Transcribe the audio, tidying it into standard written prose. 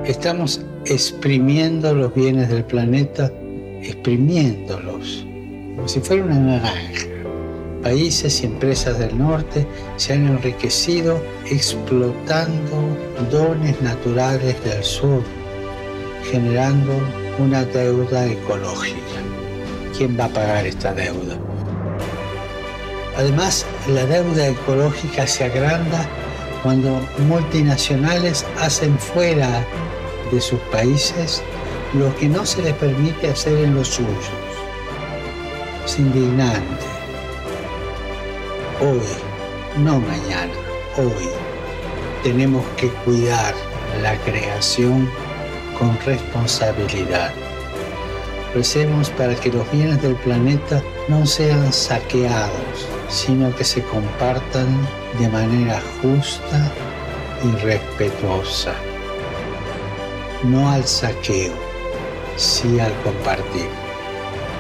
Estamos exprimiendo los bienes del planeta, exprimiéndolos, como si fuera una naranja. Países y empresas del norte se han enriquecido explotando dones naturales del sur, generando una deuda ecológica. ¿Quién va a pagar esta deuda? Además, la deuda ecológica se agranda cuando multinacionales hacen fuera de sus países lo que no se les permite hacer en los suyos. Es indignante. Hoy, no mañana, hoy, tenemos que cuidar la creación con responsabilidad. Recemos para que los bienes del planeta no sean saqueados, sino que se compartan de manera justa y respetuosa. No al saqueo, sí al compartir.